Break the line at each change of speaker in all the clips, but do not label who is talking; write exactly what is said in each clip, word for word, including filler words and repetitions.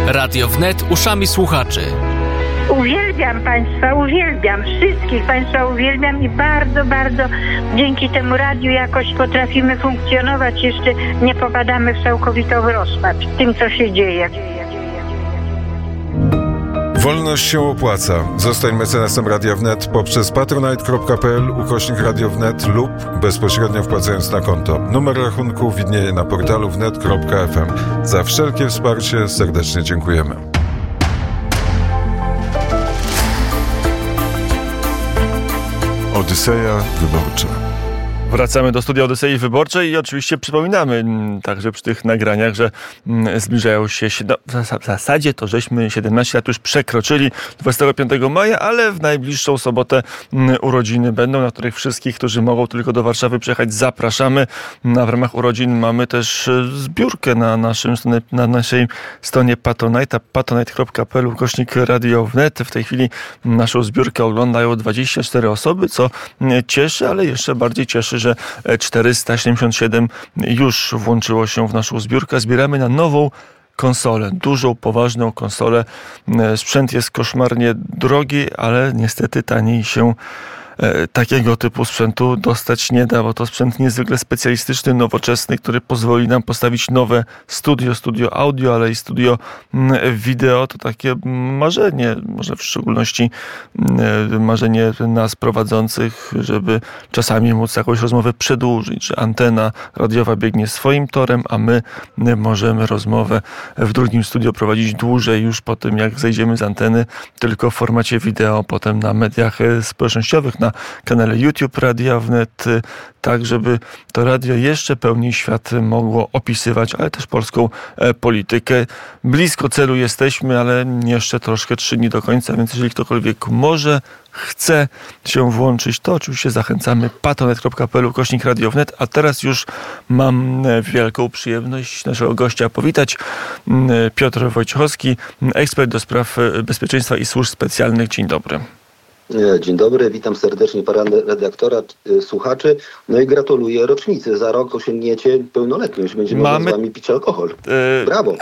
Radio Wnet uszami słuchaczy.
Uwielbiam Państwa, uwielbiam, wszystkich Państwa uwielbiam i bardzo, bardzo dzięki temu radiu jakoś potrafimy funkcjonować, jeszcze nie popadamy w całkowitą rozpacz tym, co się dzieje.
Wolność się opłaca. Zostań mecenasem Radia Wnet poprzez patronite.pl ukośnik Radio Wnet lub bezpośrednio wpłacając na konto. Numer rachunku widnieje na portalu wnet kropka f m. Za wszelkie wsparcie serdecznie dziękujemy. Odyseja Wyborcza.
Wracamy do studia Odysei Wyborczej i oczywiście przypominamy także przy tych nagraniach, że zbliżają się, no, w zasadzie to żeśmy siedemnaście lat już przekroczyli dwudziestego piątego maja, ale w najbliższą sobotę urodziny będą, na których wszystkich, którzy mogą tylko do Warszawy przyjechać, zapraszamy. A w ramach urodzin mamy też zbiórkę na, naszym, na naszej stronie Patronite, patronite kropka p l ukośnik Radio Wnet. W tej chwili naszą zbiórkę oglądają dwadzieścia cztery osoby, co cieszy, ale jeszcze bardziej cieszy, że czterysta siedemdziesiąt siedem już włączyło się w naszą zbiórkę. Zbieramy na nową konsolę, dużą, poważną konsolę. Sprzęt jest koszmarnie drogi, ale niestety taniej się takiego typu sprzętu dostać nie da, bo to sprzęt niezwykle specjalistyczny, nowoczesny, który pozwoli nam postawić nowe studio, studio audio, ale i studio wideo. To takie marzenie, może w szczególności marzenie nas prowadzących, żeby czasami móc jakąś rozmowę przedłużyć, że antena radiowa biegnie swoim torem, a my możemy rozmowę w drugim studio prowadzić dłużej już po tym, jak zejdziemy z anteny, tylko w formacie wideo, potem na mediach społecznościowych, na kanale YouTube Radia Wnet, tak żeby to radio jeszcze pełniej świat mogło opisywać, ale też polską politykę. Blisko celu jesteśmy, ale jeszcze troszkę trzy dni do końca, więc jeżeli ktokolwiek może, chce się włączyć, to oczywiście zachęcamy. patronite kropka p l ukośnik Radio Wnet. A teraz już mam wielką przyjemność naszego gościa powitać. Piotr Wojciechowski, ekspert do spraw bezpieczeństwa i służb specjalnych. Dzień dobry.
Dzień dobry, witam serdecznie pana redaktora, słuchaczy. No i gratuluję rocznicy. Za rok osiągniecie pełnoletność. Będziemy Mamy... z wami pić alkohol. Brawo.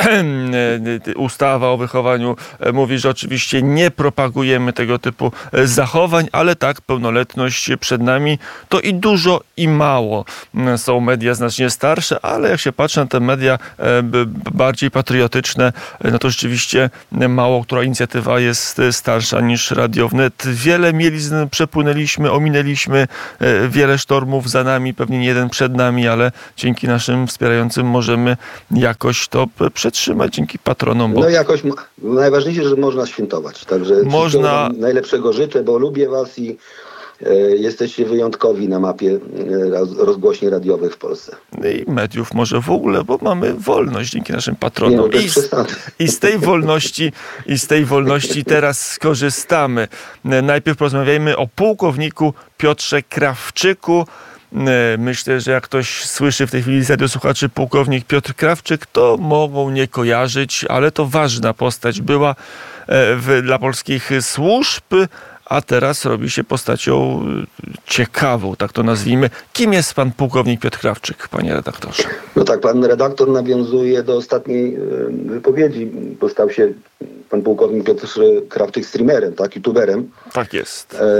Ustawa o wychowaniu mówi, że oczywiście nie propagujemy tego typu zachowań, ale tak, pełnoletność przed nami. To i dużo, i mało. Są media znacznie starsze, ale jak się patrzy na te media bardziej patriotyczne, no to rzeczywiście mało która inicjatywa jest starsza niż Radio Wnet. Wiele mielizn przepłynęliśmy, ominęliśmy, wiele sztormów za nami, pewnie nie jeden przed nami, ale dzięki naszym wspierającym możemy jakoś to przetrzymać, dzięki patronom. Bo
no jakoś, najważniejsze, że można świętować. Także można... najlepszego życzę, bo lubię was i jesteście wyjątkowi na mapie rozgłośni radiowych w Polsce.
I mediów może w ogóle, bo mamy wolność dzięki naszym patronom.
Nie, no,
I, z, I z tej wolności i z tej wolności teraz skorzystamy. Najpierw porozmawiajmy o pułkowniku Piotrze Krawczyku. Myślę, że jak ktoś słyszy w tej chwili z radiosłuchaczy pułkownik Piotr Krawczyk, to mogą nie kojarzyć, ale to ważna postać była w, dla polskich służb, a teraz robi się postacią ciekawą, tak to nazwijmy. Kim jest pan pułkownik Piotr Krawczyk, panie redaktorze?
No tak, pan redaktor nawiązuje do ostatniej wypowiedzi, bo stał się pan pułkownik Piotr Krawczyk streamerem, tak, youtuberem.
Tak jest. E,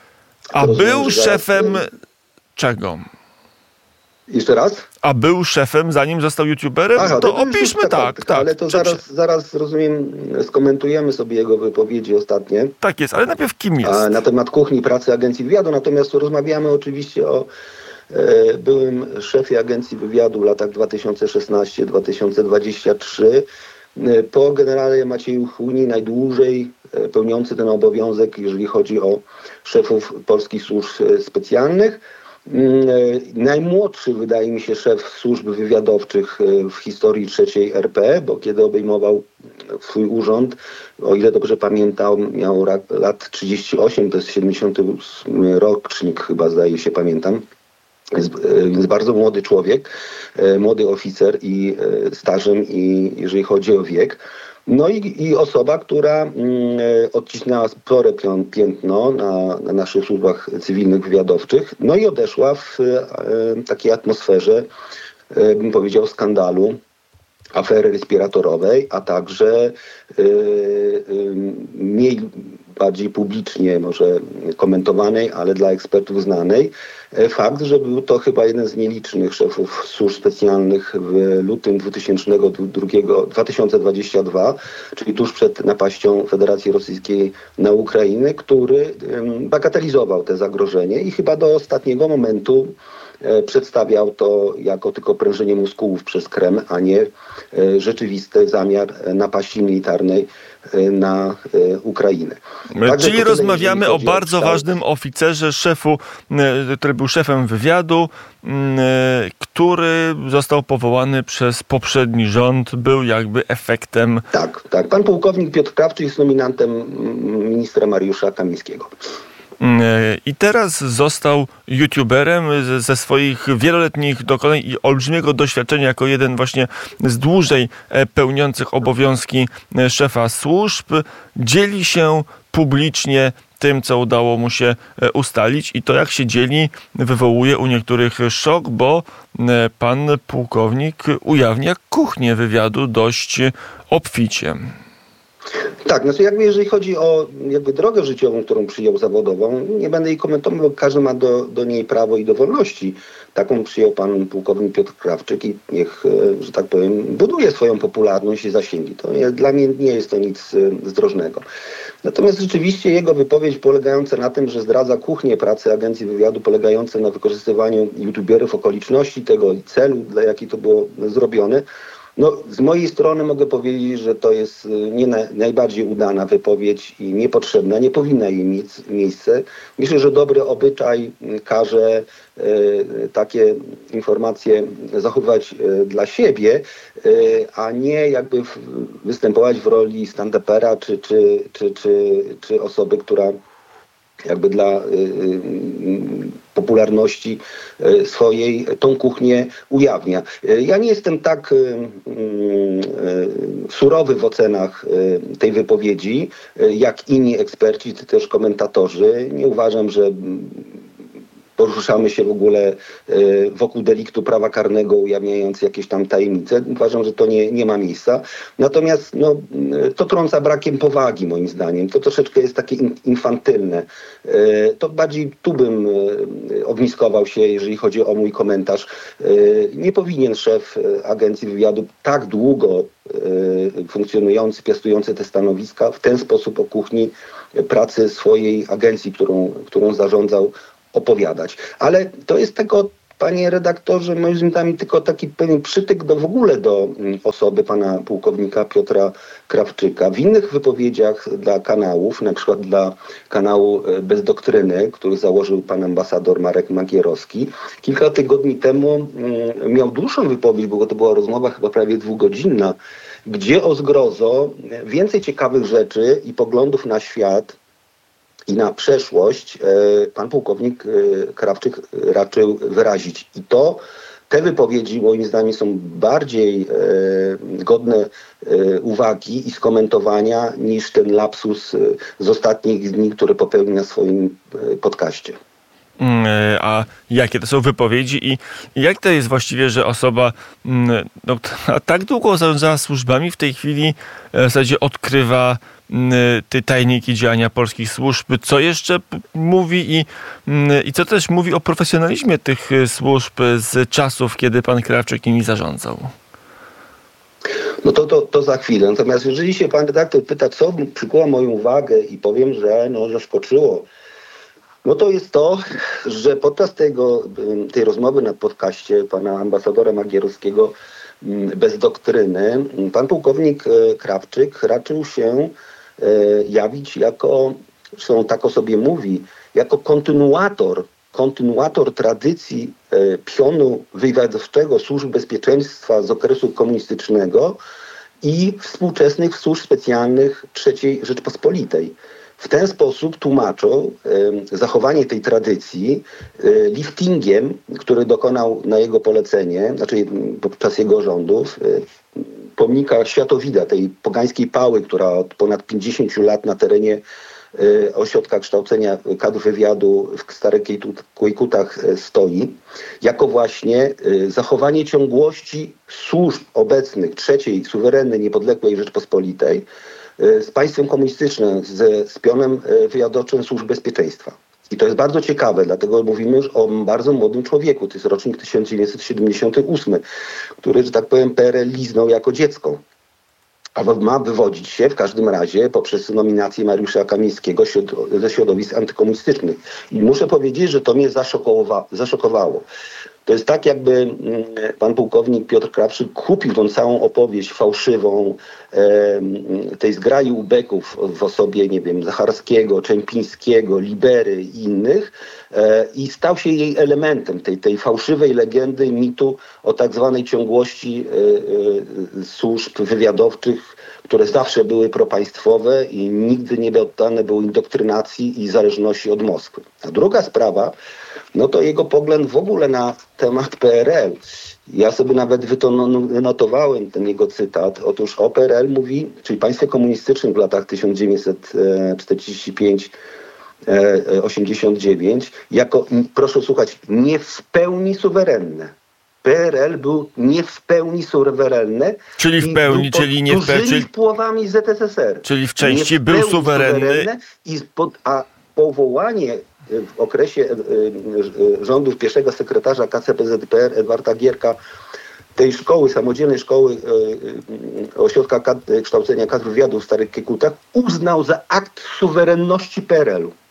a był szefem zaraz... czego?
Jeszcze raz?
A był szefem, zanim został youtuberem? Aha, to, to opiszmy tak, tak, tak.
Ale to Czy... zaraz, zaraz, rozumiem, skomentujemy sobie jego wypowiedzi ostatnie.
Tak jest, ale najpierw kim jest?
A, na temat kuchni pracy Agencji Wywiadu, natomiast rozmawiamy oczywiście o e, byłym szefie Agencji Wywiadu w latach dwa tysiące szesnasty do dwa tysiące dwudziestego trzeciego. E, po generale Macieju Chłuni najdłużej e, pełniący ten obowiązek, jeżeli chodzi o szefów polskich służb specjalnych. Najmłodszy, wydaje mi się, szef służb wywiadowczych w historii trzeciej R P, bo kiedy obejmował swój urząd, o ile dobrze pamiętam, miał lat trzydzieści osiem, to jest siedemdziesiąty ósmy rocznik chyba, zdaje się, pamiętam. Jest, jest bardzo młody człowiek, młody oficer i stażem, i jeżeli chodzi o wiek. No i, i osoba, która mm, odcisnęła spore piętno na, na naszych służbach cywilnych, wywiadowczych, no i odeszła w e, takiej atmosferze, e, bym powiedział, skandalu, afery respiratorowej, a także yy, yy, mniej bardziej publicznie może komentowanej, ale dla ekspertów znanej, fakt, że był to chyba jeden z nielicznych szefów służb specjalnych w lutym dwa tysiące dwudziestego drugiego, czyli tuż przed napaścią Federacji Rosyjskiej na Ukrainę, który bagatelizował te zagrożenie i chyba do ostatniego momentu przedstawiał to jako tylko prężenie muskułów przez Kreml, a nie rzeczywisty zamiar napaści militarnej na Ukrainę.
Także Czyli rozmawiamy o bardzo o ważnym oficerze, szefu, który był szefem wywiadu, który został powołany przez poprzedni rząd, był jakby efektem...
Tak, tak. Pan pułkownik Piotr Krawczyk jest nominantem ministra Mariusza Kamińskiego.
I teraz został youtuberem ze swoich wieloletnich dokonań i olbrzymiego doświadczenia jako jeden właśnie z dłużej pełniących obowiązki szefa służb. Dzieli się publicznie tym, co udało mu się ustalić i to, jak się dzieli, wywołuje u niektórych szok, bo pan pułkownik ujawnia kuchnię wywiadu dość obficie.
Tak, znaczy jakby jeżeli chodzi o jakby drogę życiową, którą przyjął zawodową, nie będę jej komentował, bo każdy ma do, do niej prawo i do wolności. Taką przyjął pan pułkownik Piotr Krawczyk i niech, że tak powiem, buduje swoją popularność i zasięgi. To nie, dla mnie nie jest to nic zdrożnego. Natomiast rzeczywiście jego wypowiedź polegająca na tym, że zdradza kuchnię pracy agencji wywiadu, polegające na wykorzystywaniu youtuberów, okoliczności tego i celu, dla jaki to było zrobione, no, z mojej strony mogę powiedzieć, że to jest nie na, najbardziej udana wypowiedź i niepotrzebna, nie powinna jej mieć miejsce. Myślę, że dobry obyczaj każe e, takie informacje zachowywać e, dla siebie, e, a nie jakby w, występować w roli stand-upera czy, czy, czy, czy, czy osoby, która jakby dla y, y, popularności y, swojej tą kuchnię ujawnia. Y, ja nie jestem tak y, y, y, surowy w ocenach y, tej wypowiedzi, y, jak inni eksperci, czy też komentatorzy. Nie uważam, że poruszamy się w ogóle y, wokół deliktu prawa karnego, ujawniając jakieś tam tajemnice. Uważam, że to nie, nie ma miejsca. Natomiast no, y, to trąca brakiem powagi, moim zdaniem. To troszeczkę jest takie in, infantylne. Y, to bardziej tu bym y, ogniskował się, jeżeli chodzi o mój komentarz. Y, nie powinien szef y, agencji wywiadu tak długo y, funkcjonujący, piastujący te stanowiska, w ten sposób o kuchni pracy swojej agencji, którą, którą zarządzał, opowiadać. Ale to jest tego, panie redaktorze, moim zdaniem tylko taki pewien przytyk do, w ogóle do osoby pana pułkownika Piotra Krawczyka. W innych wypowiedziach dla kanałów, na przykład dla kanału Bez Doktryny, który założył pan ambasador Marek Magierowski, kilka tygodni temu mm, miał dłuższą wypowiedź, bo to była rozmowa chyba prawie dwugodzinna, gdzie o zgrozo więcej ciekawych rzeczy i poglądów na świat i na przeszłość pan pułkownik Krawczyk raczył wyrazić. I to, te wypowiedzi moim zdaniem są bardziej e, godne e, uwagi i skomentowania niż ten lapsus z ostatnich dni, który popełnił na swoim podcaście.
A jakie to są wypowiedzi i jak to jest właściwie, że osoba no, tak długo zarządzała służbami, w tej chwili w zasadzie odkrywa te tajniki działania polskich służb, co jeszcze mówi i, i co też mówi o profesjonalizmie tych służb z czasów, kiedy pan Krawczyk nimi zarządzał?
No to, to, to za chwilę. Natomiast jeżeli się pan redaktor pyta, co przykuło moją uwagę i powiem, że no, zaskoczyło, no to jest to, że podczas tego, tej rozmowy na podcaście pana ambasadora Magierowskiego Bez Doktryny, pan pułkownik Krawczyk raczył się jawić jako, zresztą tak o sobie mówi, jako kontynuator, kontynuator tradycji pionu wywiadowczego służb bezpieczeństwa z okresu komunistycznego i współczesnych służb specjalnych trzeciej Rzeczpospolitej. W ten sposób tłumaczą e, zachowanie tej tradycji e, liftingiem, który dokonał na jego polecenie, znaczy podczas jego rządów, e, pomnika Światowida, tej pogańskiej pały, która od ponad pięćdziesięciu lat na terenie Ośrodka Kształcenia Kadr Wywiadu w Starych Kujkutach stoi, jako właśnie zachowanie ciągłości służb obecnych trzeciej suwerennej, niepodległej Rzeczpospolitej z państwem komunistycznym, ze, z pionem wywiadowczym Służb Bezpieczeństwa. I to jest bardzo ciekawe, dlatego mówimy już o bardzo młodym człowieku. To jest rocznik tysiąc dziewięćset siedemdziesiąty ósmy, który, że tak powiem, P R L liznął jako dziecko. A ma wywodzić się w każdym razie poprzez nominację Mariusza Kamińskiego ze środowisk antykomunistycznych. I muszę powiedzieć, że to mnie zaszokowa- zaszokowało. To jest tak, jakby pan pułkownik Piotr Krawczyk kupił tą całą opowieść fałszywą e, tej zgrai ubeków w osobie, nie wiem, Zacharskiego, Czempińskiego, Libery i innych e, i stał się jej elementem, tej, tej fałszywej legendy, mitu o tak zwanej ciągłości e, e, służb wywiadowczych, które zawsze były propaństwowe i nigdy nie poddane były indoktrynacji i zależności od Moskwy. A druga sprawa, no to jego pogląd w ogóle na temat P R L. Ja sobie nawet wynotowałem ten jego cytat. Otóż o P R L mówi, czyli państwie komunistycznym w latach tysiąc dziewięćset czterdziesty piąty do osiemdziesiątego dziewiątego jako, proszę słuchać, nie w pełni suwerenne. P R L był nie w pełni suwerenny.
Czyli w pełni, czyli nie w pełni.
Czyli wpływami z Z S R.
Czyli w części
w
był suwerenny.
I pod, a powołanie w okresie rządów pierwszego sekretarza K C P Z P R Edwarda Gierka tej szkoły, samodzielnej szkoły Ośrodka Kształcenia Kadr Wywiadu w Starych Kujkutach uznał za akt suwerenności P R L-u.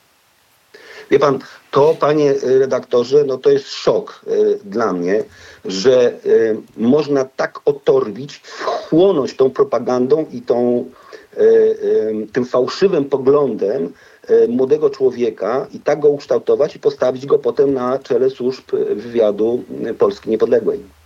Wie pan, to, panie redaktorze, no to jest szok y, dla mnie, że y, można tak otorbić, wchłonąć tą propagandą i tą, y, y, tym fałszywym poglądem y, młodego człowieka i tak go ukształtować i postawić go potem na czele służb wywiadu Polski niepodległej.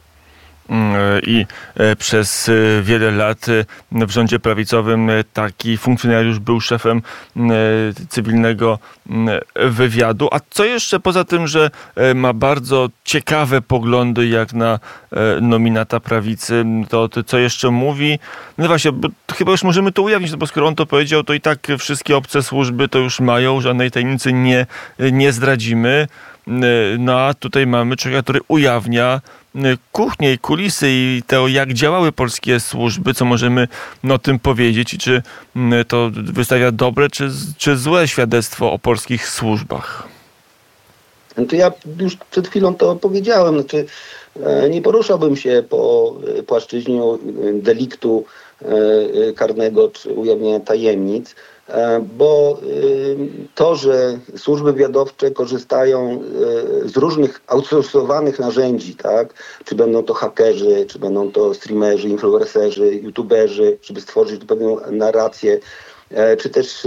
I przez wiele lat w rządzie prawicowym taki funkcjonariusz był szefem cywilnego wywiadu. A co jeszcze poza tym, że ma bardzo ciekawe poglądy jak na nominata prawicy, to co jeszcze mówi? No właśnie, bo chyba już możemy to ujawnić, bo skoro on to powiedział, to i tak wszystkie obce służby to już mają, żadnej tajemnicy nie, nie zdradzimy. No a tutaj mamy człowieka, który ujawnia kuchnię i kulisy i to, jak działały polskie służby, co możemy no, o tym powiedzieć i czy to wystawia dobre czy, czy złe świadectwo o polskich służbach.
No to ja już przed chwilą to powiedziałem. Znaczy, nie poruszałbym się po płaszczyźnie deliktu karnego czy ujawnienia tajemnic, bo to, że służby wywiadowcze korzystają z różnych outsourcowanych narzędzi, tak? Czy będą to hakerzy, czy będą to streamerzy, influencerzy, youtuberzy, żeby stworzyć pewną narrację, czy też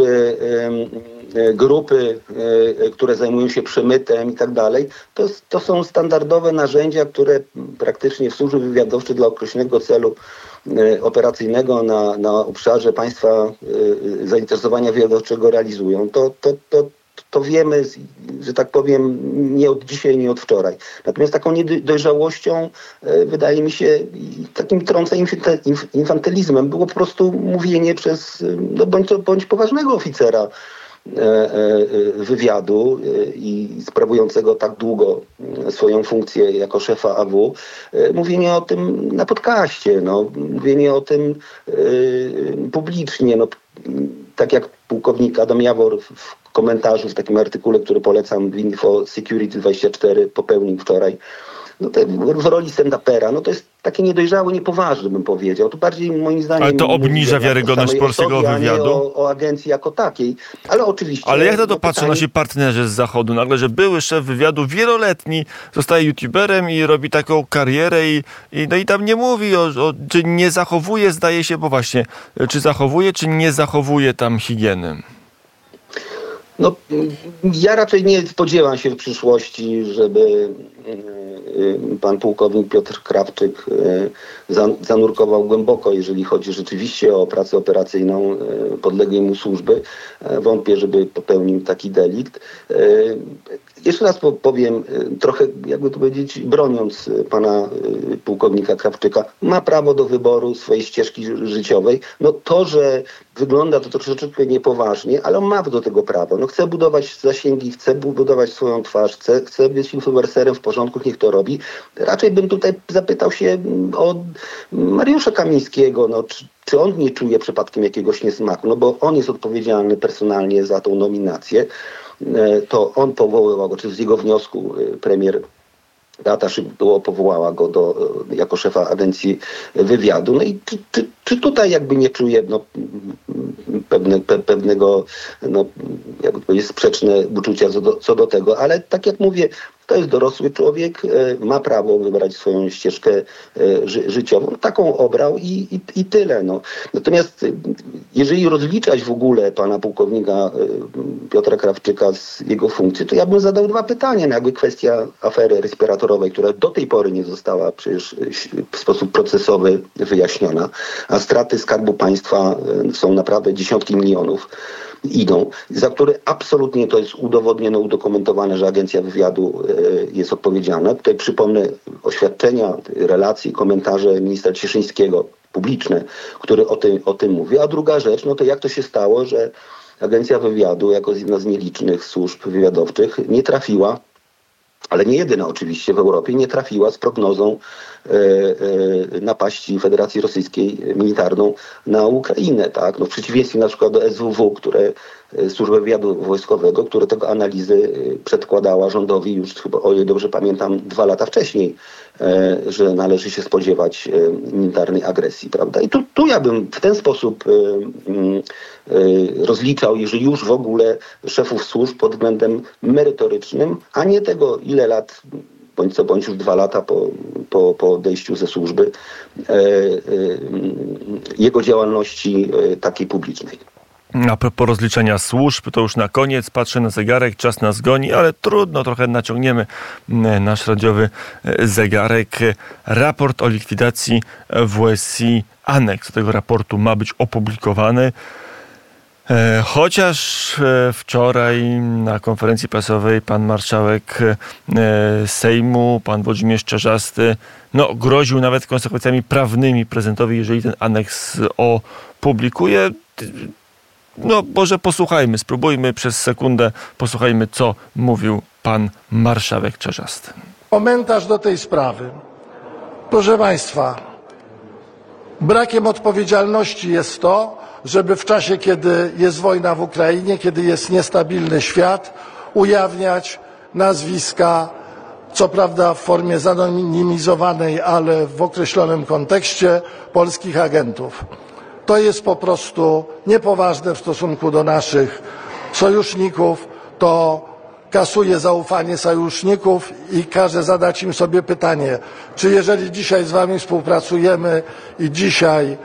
grupy, które zajmują się przemytem i tak dalej, to, to są standardowe narzędzia, które praktycznie w służbie wywiadowczej dla określonego celu operacyjnego na, na obszarze państwa zainteresowania wywiadowczego realizują. To, to, to, to wiemy, że tak powiem, nie od dzisiaj, nie od wczoraj. Natomiast taką niedojrzałością, wydaje mi się, takim trącem infantylizmem było po prostu mówienie przez no bądź, bądź poważnego oficera wywiadu i sprawującego tak długo swoją funkcję jako szefa A W, mówienie o tym na podcaście, no, mówienie o tym publicznie. No, tak jak pułkownik Adam Jawor w komentarzu w takim artykule, który polecam w Info Security dwadzieścia cztery popełnił wczoraj, no to w roli stand-upera, no to jest takie niedojrzałe, niepoważne, bym powiedział. To bardziej moim zdaniem...
Ale to obniża wiarygodność polskiego
osobie,
wywiadu?
A nie o, o agencji jako takiej. Ale oczywiście...
Ale jak na to
no,
patrzą
pytanie...
nasi partnerzy z Zachodu? Nagle, że były szef wywiadu wieloletni, zostaje youtuberem i robi taką karierę i, i, no i tam nie mówi, o, o, czy nie zachowuje, zdaje się, bo właśnie, czy zachowuje, czy nie zachowuje tam higieny?
No, ja raczej nie spodziewam się w przyszłości, żeby pan pułkownik Piotr Krawczyk zanurkował głęboko, jeżeli chodzi rzeczywiście o pracę operacyjną podległej mu służby. Wątpię, żeby popełnił taki delikt. jeszcze raz powiem, trochę, jakby to powiedzieć, broniąc pana pułkownika Krawczyka, ma prawo do wyboru swojej ścieżki życiowej. No to, że wygląda to troszeczkę niepoważnie, ale on ma do tego prawo. No chce budować zasięgi, chce budować swoją twarz, chce, chce być influencerem, w porządku, niech to robi. Raczej bym tutaj zapytał się o Mariusza Kamińskiego, no czy, czy on nie czuje przypadkiem jakiegoś niesmaku, no bo on jest odpowiedzialny personalnie za tą nominację. To on powoływał go, czy z jego wniosku premier Beata Szydło powołała go do, jako szefa agencji wywiadu. No i czy, czy, czy tutaj jakby nie czuje no, pewne, pe, pewnego, no, jakby to jest sprzeczne uczucia co do, co do tego, ale tak jak mówię, to jest dorosły człowiek, ma prawo wybrać swoją ścieżkę ży, życiową. Taką obrał i, i, i tyle. No. Natomiast jeżeli rozliczać w ogóle pana pułkownika Piotra Krawczyka z jego funkcji, to ja bym zadał dwa pytania. Jakby kwestia afery respiratorowej, która do tej pory nie została przecież w sposób procesowy wyjaśniona, a straty Skarbu Państwa są naprawdę dziesiątki milionów. Idą, za które absolutnie to jest udowodnione, udokumentowane, że Agencja Wywiadu jest odpowiedzialna. Tutaj przypomnę oświadczenia, relacje, komentarze ministra Cieszyńskiego publiczne, który o tym, o tym mówi. A druga rzecz, no to jak to się stało, że Agencja Wywiadu jako jedna z nielicznych służb wywiadowczych nie trafiła, ale nie jedyna oczywiście w Europie, nie trafiła z prognozą e, e, napaści Federacji Rosyjskiej militarną na Ukrainę. Tak? No w przeciwieństwie na przykład do S W W, które Służby Wywiadu Wojskowego, które tego analizy przedkładała rządowi już chyba, o ile dobrze pamiętam, dwa lata wcześniej, e, że należy się spodziewać e, militarnej agresji. Prawda? I tu, tu ja bym w ten sposób e, e, rozliczał, jeżeli już w ogóle szefów służb pod względem merytorycznym, a nie tego, ile lat, bądź co bądź już dwa lata po, po, po odejściu ze służby, e, e, jego działalności e, takiej publicznej.
A propos rozliczenia służb, to już na koniec patrzę na zegarek, czas nas goni, ale trudno, trochę naciągniemy nasz radiowy zegarek. Raport o likwidacji W S I, aneks do tego raportu ma być opublikowany. Chociaż wczoraj na konferencji prasowej pan marszałek Sejmu, pan Włodzimierz Czarzasty, no, groził nawet konsekwencjami prawnymi prezydentowi, jeżeli ten aneks opublikuje. No może posłuchajmy, spróbujmy przez sekundę, posłuchajmy, co mówił pan marszałek Czarzasty.
Komentarz do tej sprawy. Proszę państwa, brakiem odpowiedzialności jest to, żeby w czasie, kiedy jest wojna w Ukrainie, kiedy jest niestabilny świat, ujawniać nazwiska, co prawda w formie zanonimizowanej, ale w określonym kontekście, polskich agentów. To jest po prostu niepoważne w stosunku do naszych sojuszników, to kasuje zaufanie sojuszników i każe zadać im sobie pytanie, czy jeżeli dzisiaj z wami współpracujemy i dzisiaj